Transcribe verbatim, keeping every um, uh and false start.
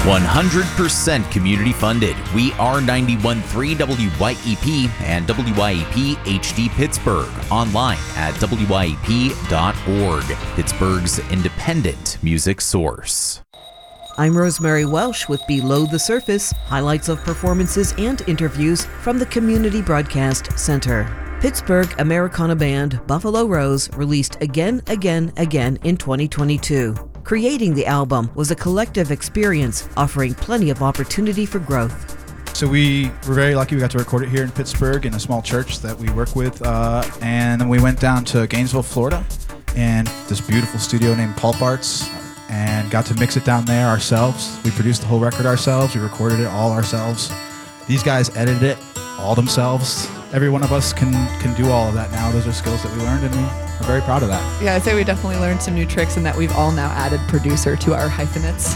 one hundred percent community funded. We are ninety-one point three W Y E P and W Y E P H D Pittsburgh. Online at W Y E P dot org. Pittsburgh's independent music source. I'm Rosemary Welsh with Below the Surface, highlights of performances and interviews from the Community Broadcast Center. Pittsburgh Americana band Buffalo Rose released Again, Again, Again in twenty twenty-two. Creating the album was a collective experience, offering plenty of opportunity for growth. So we were very lucky we got to record it here in Pittsburgh in a small church that we work with. Uh, and then we went down to Gainesville, Florida, and this beautiful studio named Pulp Arts, and got to mix it down there ourselves. We produced the whole record ourselves. We recorded it all ourselves. These guys edited it all themselves. Every one of us can, can do all of that now. Those are skills that we learned, and we are very proud of that. Yeah, I'd say we definitely learned some new tricks in that we've all now added producer to our hyphenates.